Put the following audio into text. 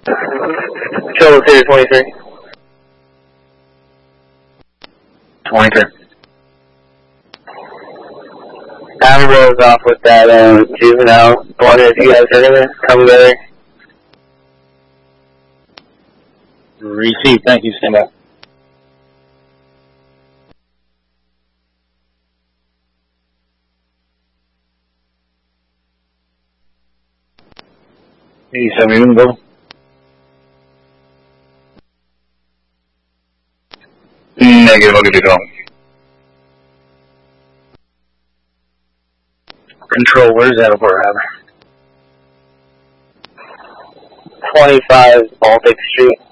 Show City 23. 23. Adam rolls off with that juvenile. Wondering if you guys are going to come together. Receive. Thank you. Stand by. $87, you can go. Negative, I'll give you a call. Control, where's that over, Robert? 25 Baltic Street.